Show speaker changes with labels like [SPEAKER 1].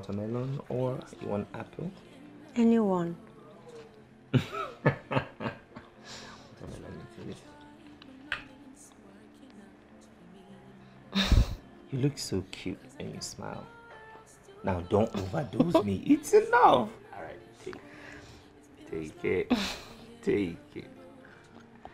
[SPEAKER 1] watermelon or you want apple?
[SPEAKER 2] Anyone.
[SPEAKER 1] Watermelon it is. You look so cute when you smile. Now don't overdose me. It's enough. All right, take it. Take it.